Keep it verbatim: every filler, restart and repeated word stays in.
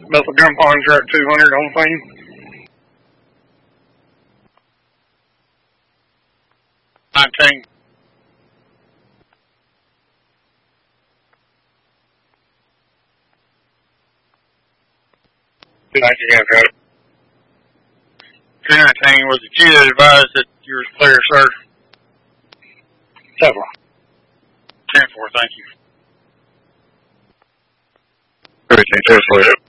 About the gun contract two hundred on the thing. nineteen. Thank you, guys. Got it. two nineteen, was the kid advised that you were clear, sir? ten four. ten four, thank you. Everything, ten four.